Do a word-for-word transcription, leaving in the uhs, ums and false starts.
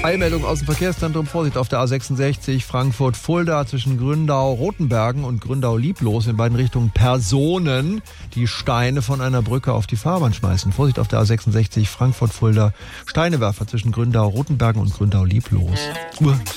Eilmeldung aus dem Verkehrszentrum. Vorsicht auf der A sechsundsechzig Frankfurt-Fulda zwischen Gründau-Rotenbergen und Gründau-Lieblos in beiden Richtungen Personen, die Steine von einer Brücke auf die Fahrbahn schmeißen. Vorsicht auf der A sechsundsechzig Frankfurt-Fulda. Steinewerfer zwischen Gründau-Rotenbergen und Gründau-Lieblos.